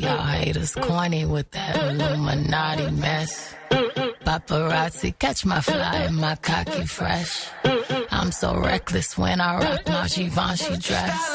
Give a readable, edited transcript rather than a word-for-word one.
y'all haters corny with that Illuminati mess. Paparazzi, catch my fly and my cocky fresh. I'm so reckless when I rock my Givenchy dress.